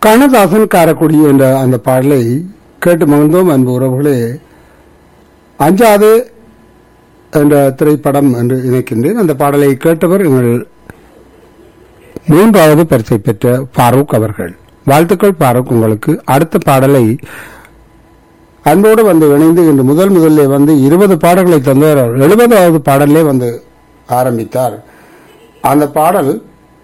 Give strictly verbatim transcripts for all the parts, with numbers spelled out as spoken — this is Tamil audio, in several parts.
கண்ணதாசன் காரக்குடி என்ற அந்த பாடலை கேட்டு மகிழ்ந்தோம். அன்பு உறவுகளே, அஞ்சாது என்ற திரைப்படம் என்று நினைக்கின்றேன். அந்த பாடலை கேட்டவர் எங்கள் மூன்றாவது பரிசை பெற்ற ஃபாரூக் அவர்கள். வாழ்த்துக்கள் ஃபாரூக் உங்களுக்கு. அடுத்த பாடலை அன்போடு வந்து இணைந்து இன்று முதல் முதல்ல வந்து இருபது பாடல்களை தந்தவர் எழுபதாவது பாடலே வந்து ஆரம்பித்தார். அந்த பாடல்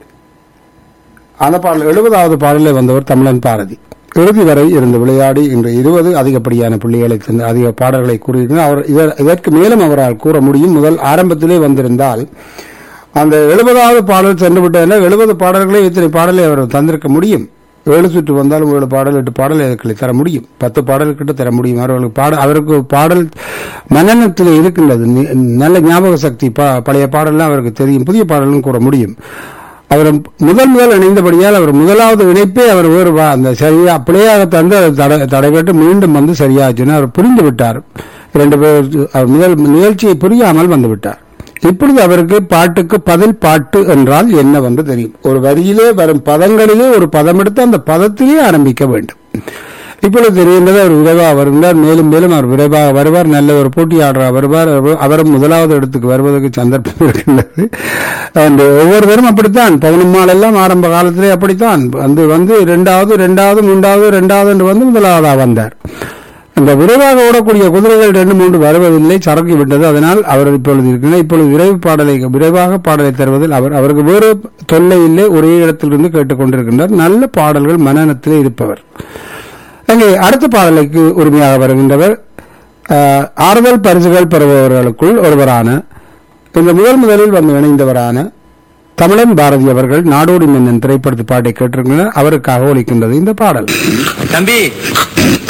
அந்த பாடல் எழுபதாவது பாடலே வந்தவர் தமிழன் பாரதி. இறுதி வரை இருந்து விளையாடி இன்று இருபது அதிகப்படியான புள்ளிகளை தந்து அதிக பாடல்களை கூறியிருக்கிறார். அவர் இதற்கு மேலும் அவரால் கூற முடியும். முதல் ஆரம்பத்திலே வந்திருந்தால் அந்த எழுபதாவது பாடல் சென்று விட்டதில் எழுபது பாடல்களே இத்தனை பாடலை அவர் தந்திருக்க முடியும். ஏழு சுற்று வந்தாலும் ஏழு பாடல் எட்டு பாடல் இதுக்களை தர முடியும், பத்து பாடல் கிட்ட தர முடியும். அவர்களுக்கு பாட அவருக்கு பாடல் மனநத்தில் இருக்கின்றது, நல்ல ஞாபக சக்தி. பழைய பாடல்லாம் அவருக்கு தெரியும், புதிய பாடலும் கூற முடியும். அவர் முதல் முதல் இணைந்தபடியால் அவர் முதலாவது இணைப்பே அவர் வேறு அந்த சரியா பிள்ளையாக தந்து அதை தடைபட்டு மீண்டும் வந்து சரியாச்சுன்னு அவர் புரிந்து விட்டார். இரண்டு பேர் முதல் நிகழ்ச்சியை புரியாமல் வந்து விட்டார். இப்பொழுது அவருக்கு பாட்டுக்கு பதில் பாட்டு என்றால் என்னவென்று தெரியும். ஒரு வரியிலே வரும் பதங்களிலே ஒரு பதம் எடுத்து அந்த பதத்திலே ஆரம்பிக்க வேண்டும். இப்பொழுது தெரிகின்றது அவர் விரைவாக வருகிறார். மேலும் மேலும் அவர் விரைவாக வருவார். நல்ல ஒரு போட்டியாளராக வருவார். அவரும் முதலாவது இடத்துக்கு வருவதற்கு சந்தர்ப்பம் இருக்கின்றது. ஒவ்வொருவரும் அப்படித்தான். பதினொன்றாள் எல்லாம் ஆரம்ப காலத்திலே அப்படித்தான் வந்து வந்து இரண்டாவது இரண்டாவது மூன்றாவது இரண்டாவது என்று வந்து முதலாவதாக வந்தார். அந்த விரைவாக ஓடக்கூடிய குதிரைகள் ரெண்டு மூன்று வருவதில்லை, சரக்கு விட்டது. அதனால் அவர் இப்பொழுது இருக்கிறார். இப்பொழுது விரைவு பாடலை விரைவாக பாடலை தருவதில் அவர் அவருக்கு வேறு தொல்லை இல்லை. ஒரே இடத்திலிருந்து கேட்டுக்கொண்டிருக்கின்றார். நல்ல பாடல்கள் மனநத்திலே இருப்பவர். அங்கே அடுத்த பாடலுக்கு உரிமையாக வருகின்றவர் ஆறுதல் பரிசுகள் பெறுபவர்களுக்குள் ஒருவரான இந்த முதல் முதலில் வந்து இணைந்தவரான தமிழன் பாரதி அவர்கள் நாடோடி மன்னன் திரைப்படத்து பாட்டை கேட்டிருக்கின்றனர். அவருக்காக ஒலிக்கின்றது இந்த பாடல். தம்பி